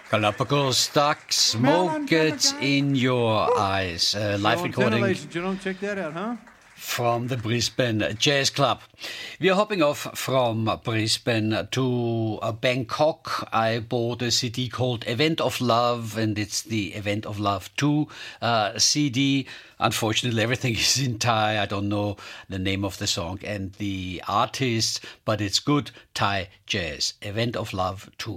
Galapagos Duck, Smoke It in Your Eyes. Live recording. Ladies and gentlemen, check that out, huh? From the Brisbane Jazz Club. We are hopping off from Brisbane to Bangkok. I bought a CD called Event of Love, and it's the Event of Love 2 CD. Unfortunately, everything is in Thai. I don't know the name of the song and the artist, but it's good Thai jazz. Event of Love 2.